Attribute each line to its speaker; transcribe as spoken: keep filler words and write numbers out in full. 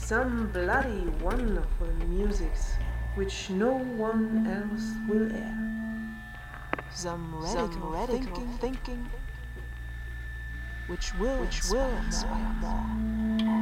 Speaker 1: some bloody wonderful musics which no one else will air.
Speaker 2: Some radical, some radical thinking, thinking, which will, which will inspire more.